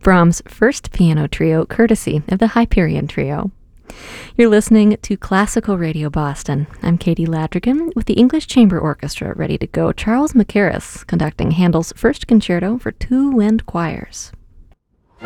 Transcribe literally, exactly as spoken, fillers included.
Brahms' first piano trio, courtesy of the Hyperion Trio. You're listening to Classical Radio Boston. I'm Katie Ladrigan with the English Chamber Orchestra ready to go. Charles Mackerras conducting Handel's First Concerto for two wind choirs.